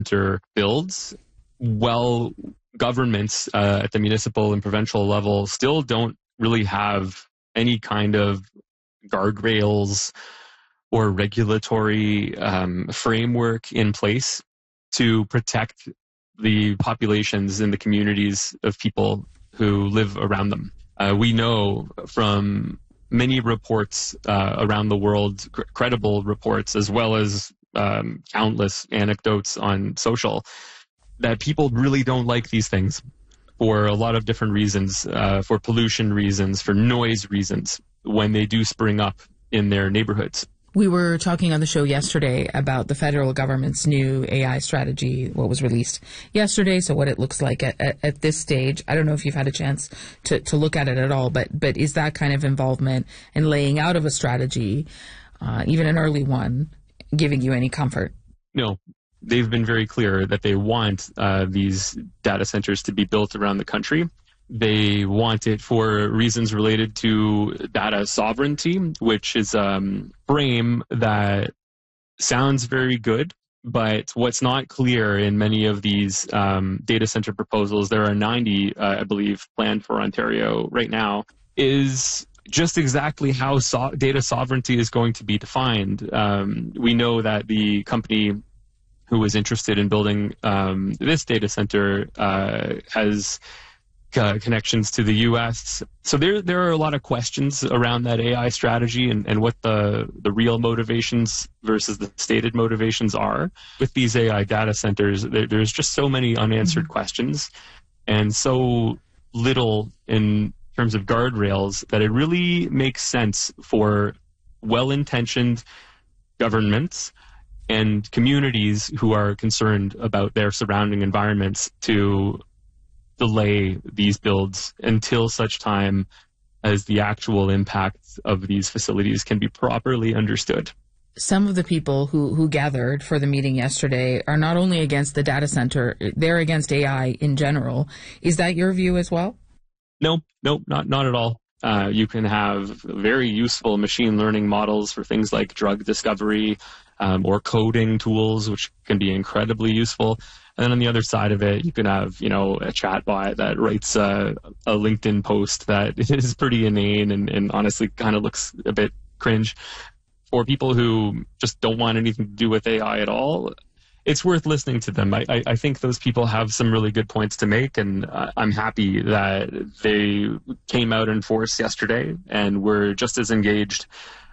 center builds, well, governments at the municipal and provincial level still don't really have any kind of guardrails or regulatory framework in place to protect the populations and the communities of people who live around them. We know from many reports around the world, credible reports, as well as countless anecdotes on social, that people really don't like these things for a lot of different reasons, for pollution reasons, for noise reasons, when they do spring up in their neighborhoods. We were talking on the show yesterday about the federal government's new AI strategy, what was released yesterday, so what it looks like at this stage. I don't know if you've had a chance to look at it at all, but is that kind of involvement and laying out of a strategy, even an early one, giving you any comfort? No. They've been very clear that they want these data centers to be built around the country. They want it for reasons related to data sovereignty, which is a frame that sounds very good, but what's not clear in many of these data center proposals, there are 90, I believe, planned for Ontario right now, is just exactly how data sovereignty is going to be defined. We know that the company who was interested in building this data center has connections to the U.S. So there are a lot of questions around that AI strategy and what the real motivations versus the stated motivations are. With these AI data centers, there's just so many unanswered questions and so little in terms of guardrails that it really makes sense for well-intentioned governments and communities who are concerned about their surrounding environments to delay these builds until such time as the actual impact of these facilities can be properly understood. Some of the people who gathered for the meeting yesterday are not only against the data center, they're against AI in general. Is that your view as well? No, not at all. You can have very useful machine learning models for things like drug discovery or coding tools, which can be incredibly useful. And then on the other side of it, you can have, a chatbot that writes a LinkedIn post that is pretty inane and honestly kind of looks a bit cringe. For people who just don't want anything to do with AI at all, it's worth listening to them. I think those people have some really good points to make, and I'm happy that they came out in force yesterday and were just as engaged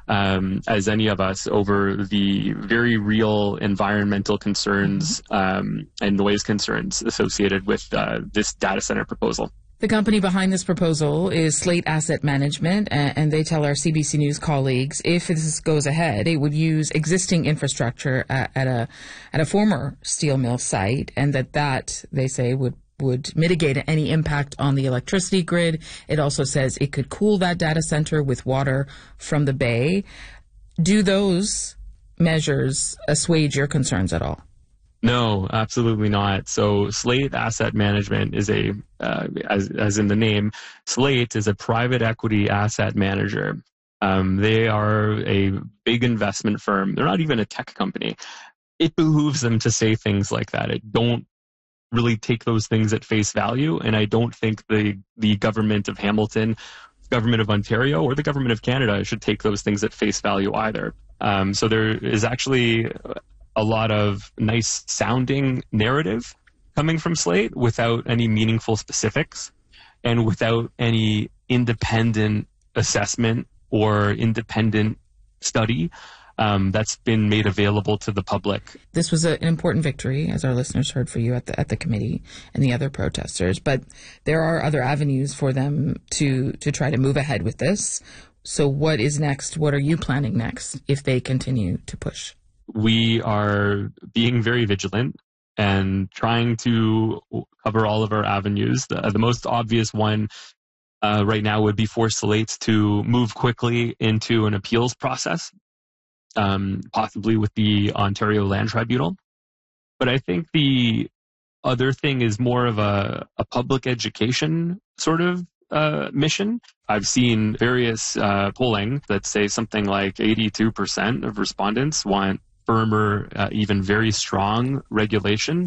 as any of us over the very real environmental concerns and noise concerns associated with this data center proposal. The company behind this proposal is Slate Asset Management, and they tell our CBC News colleagues if this goes ahead, it would use existing infrastructure at a former steel mill site, and that they say would mitigate any impact on the electricity grid. It also says it could cool that data center with water from the bay. Do those measures assuage your concerns at all? No, absolutely not. So Slate Asset Management is as in the name, Slate is a private equity asset manager. They are a big investment firm. They're not even a tech company. It behooves them to say things like that. Don't really take those things at face value, and I don't think the government of Hamilton, government of Ontario, or the government of Canada should take those things at face value either. So there is actually a lot of nice sounding narrative coming from Slate without any meaningful specifics and without any independent assessment or independent study that's been made available to the public. This was an important victory, as our listeners heard, for you at the committee and the other protesters. But there are other avenues for them to try to move ahead with this. So what is next? What are you planning next if they continue to push? We are being very vigilant and trying to cover all of our avenues. The most obvious one right now would be for Slate to move quickly into an appeals process, possibly with the Ontario Land Tribunal. But I think the other thing is more of a public education sort of mission. I've seen various polling that say something like 82% of respondents want firmer, even very strong regulation